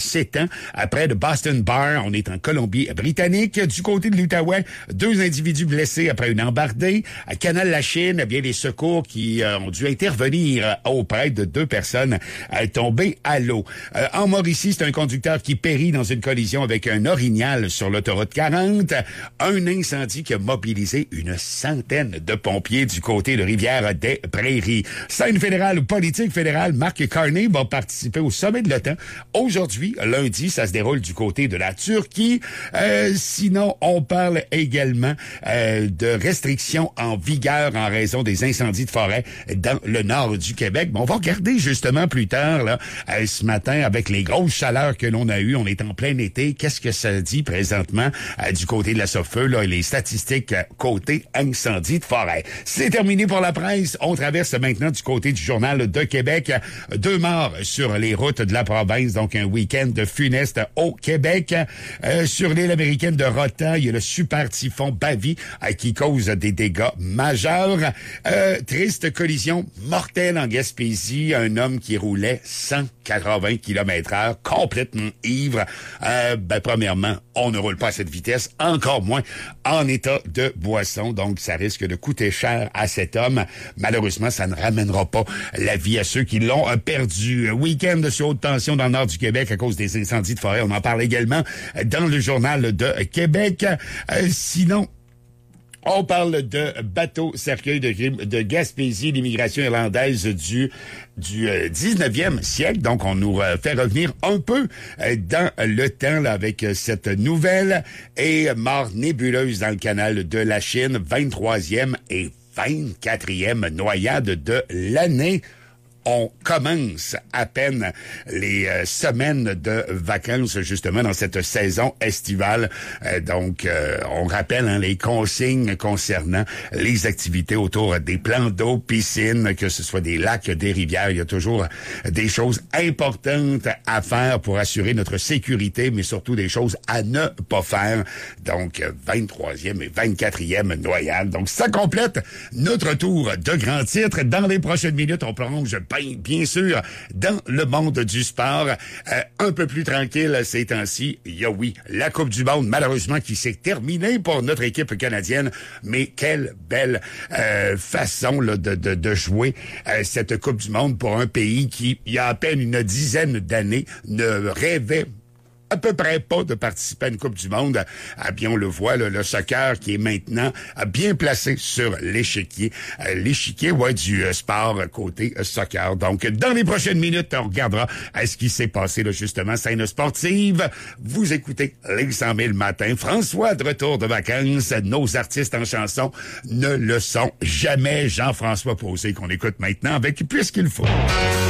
7 ans. Près de Boston Bar, on est en Colombie-Britannique. Du côté de l'Outaouais, 2 individus blessés après une embardée. À Canal-la-Chine, bien les secours qui ont dû intervenir auprès de 2 personnes tombées à l'eau. En Mauricie, c'est un conducteur qui périt dans une collision avec un orignal sur l'autoroute 40. Un incendie qui a mobilisé une centaine de pompiers du côté de Rivière-des-Prairies. Scène fédérale, politique fédérale, Mark Carney va participer au sommet de l'OTAN. Aujourd'hui, lundi, ça se déroule du côté de la Turquie. Sinon, on parle également de restrictions en vigueur en raison des incendies de forêt dans le nord du Québec. Bon, on va regarder justement plus tard, là, ce matin, avec les grosses chaleurs que l'on a eues. On est en plein été. Qu'est-ce que ça dit présentement du côté de la Sofeu, là, et les statistiques côté incendie de forêt. C'est terminé pour la presse. On traverse maintenant du côté du Journal de Québec. 2 morts sur les routes de la province, donc un week-end funeste au Québec. Sur l'île américaine de Rotan, il y a le super typhon Bavi qui cause des dégâts majeurs. Triste collision mortelle en Gaspésie. Un homme qui roulait 180 km/h, complètement ivre. Premièrement, on ne roule pas à cette vitesse, encore moins en état de boisson. Donc, ça risque de coûter cher à cet homme. Malheureusement, ça ne ramènera pas la vie à ceux qui l'ont perdu. Week-end sur haute tension dans le nord du Québec à cause des incendies de forêt. On en parle également dans le Journal de Québec. Sinon, on parle de bateau cercueil de Gaspésie, l'immigration irlandaise du 19e siècle. Donc, on nous fait revenir un peu dans le temps là, avec cette nouvelle. Et mort nébuleuse dans le canal de la Chine, 23e et 24e noyade de l'année. On commence à peine les semaines de vacances, justement, dans cette saison estivale. Donc, on rappelle les consignes concernant les activités autour des plans d'eau, piscines, que ce soit des lacs, des rivières. Il y a toujours des choses importantes à faire pour assurer notre sécurité, mais surtout des choses à ne pas faire. Donc, 23e et 24e noyade. Donc, ça complète notre tour de grands titres. Dans les prochaines minutes, on plonge bien sûr, dans le monde du sport. Un peu plus tranquille ces temps-ci. Il y a, oui, la Coupe du monde, malheureusement, qui s'est terminée pour notre équipe canadienne. Mais quelle belle façon là, de jouer cette Coupe du monde pour un pays qui, il y a à peine une dizaine d'années, ne rêvait à peu près pas de participer à une Coupe du monde. Bien, on le voit, le soccer qui est maintenant bien placé sur l'échiquier. L'échiquier, du sport côté soccer. Donc, dans les prochaines minutes, on regardera ce qui s'est passé, là, justement, scène sportive. Vous écoutez les 100 000 matin. François, de retour de vacances. Nos artistes en chanson ne le sont jamais. Jean-François Posé, qu'on écoute maintenant avec Puisqu'il faut.